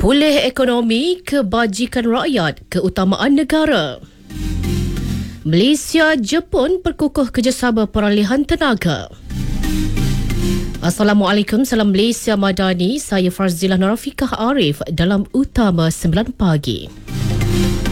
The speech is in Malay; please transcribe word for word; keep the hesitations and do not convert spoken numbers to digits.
Pulih ekonomi, kebajikan rakyat, keutamaan negara. Malaysia, Jepun berkukuh kerjasama peralihan tenaga. Assalamualaikum, salam Malaysia Madani. Saya Farzilah Narafikah Arif dalam Utama sembilan pagi.